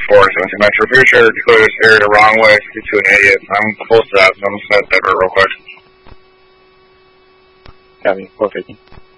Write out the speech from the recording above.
4, 17 Metro. Pretty sure declared this area the wrong way, 52 an idiot. I'm close to that, so I'm just gonna divert real quick. Copy, 450.